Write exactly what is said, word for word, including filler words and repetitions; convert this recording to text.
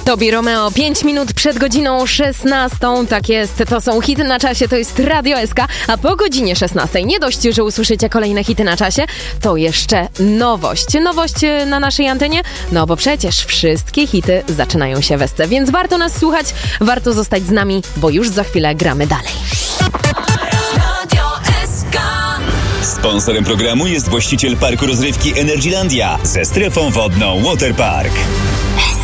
Tobi Romeo, pięć minut przed godziną szesnastą, tak jest, to są hity na czasie, to jest Radio S K, a po godzinie szesnastej nie dość, że usłyszycie kolejne hity na czasie, to jeszcze nowość. Nowość na naszej antenie, no bo przecież wszystkie hity zaczynają się w S C, więc warto nas słuchać, warto zostać z nami, bo już za chwilę gramy dalej. Sponsorem programu jest właściciel parku rozrywki Energylandia ze strefą wodną Waterpark.